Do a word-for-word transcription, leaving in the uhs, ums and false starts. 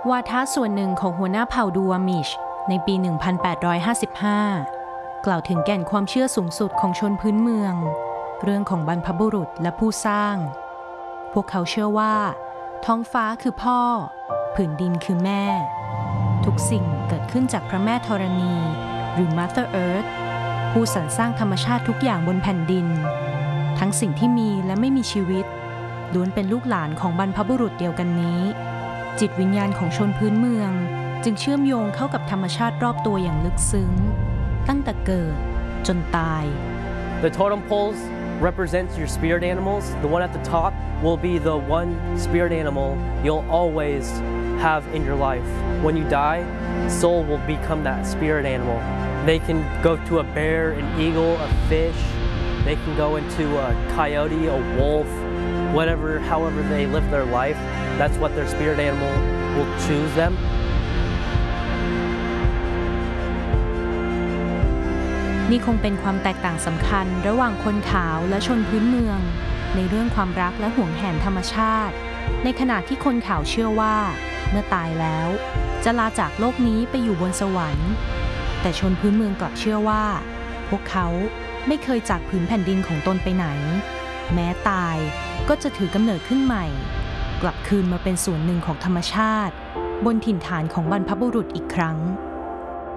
วาทะส่วนหนึ่งของหัวหน้าเผ่าดูวามิชในปี หนึ่งพันแปดร้อยห้าสิบห้า กล่าวถึงแก่นความเชื่อสูงสุดของชนพื้นเมืองเรื่องของบรรพบุรุษและผู้สร้างพวกเขาเชื่อว่าท้องฟ้าคือพ่อผืนดินคือแม่ทุกสิ่งเกิดขึ้นจากพระแม่ธรณีหรือ Mother Earth ผู้สรรสร้างธรรมชาติทุกอย่างบนแผ่นดินทั้งสิ่งที่มีและไม่มีชีวิตล้วนเป็นลูกหลานของบรรพบุรุษเดียวกันนี้จิตวิญญาณของชนพื้นเมืองจึงเชื่อมโยงเข้ากับธรรมชาติรอบตัวอย่างลึกซึ้งตั้งแต่เกิดจนตาย The totem poles represents your spirit animals. The one at the top will be the one spirit animal you'll always have in your life. When you die, soul will become that spirit animal. They can go to a bear, an eagle, a fish. They can go into a coyote, a wolf, whatever, however they live their life. That's what their spirit animal will choose them. นี่คงเป็นความแตกต่างสำคัญระหว่างคนขาวและชนพื้นเมืองในเรื่องความรักและหวงแหนธรรมชาติในขณะที่คนขาวเชื่อว่าเมื่อตายแล้วจะลาจากโลกนี้ไปอยู่บนสวรรค์แต่ชนพื้นเมืองกลับเชื่อว่าพวกเขาไม่เคยจากผืนแผ่นดินของตนไปไหนแม้ตายก็จะถือกำเนิดขึ้นใหม่กลับคืนมาเป็นส่วนหนึ่งของธรรมชาติบนถิ่นฐานของบรรพบุรุษอีกครั้ง